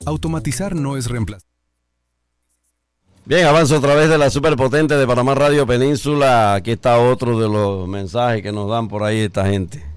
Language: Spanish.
Automatizar no es reemplazar. Bien, avanzo a través de la superpotente de Panamá Radio Península. Aquí está otro de los mensajes que nos dan por ahí esta gente.